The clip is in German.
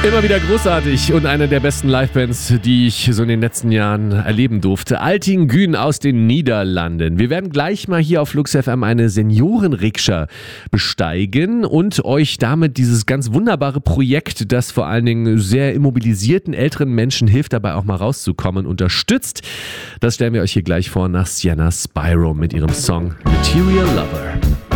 Immer wieder großartig und eine der besten Livebands, die ich so in den letzten Jahren erleben durfte. Altin Gün aus den Niederlanden. Wir werden gleich mal hier auf Flux FM eine Seniorenrikscha besteigen und euch damit dieses ganz wunderbare Projekt, das vor allen Dingen sehr immobilisierten älteren Menschen hilft, dabei auch mal rauszukommen, unterstützt. Das stellen wir euch hier gleich vor nach Sienna Spyro mit ihrem Song Material Lover.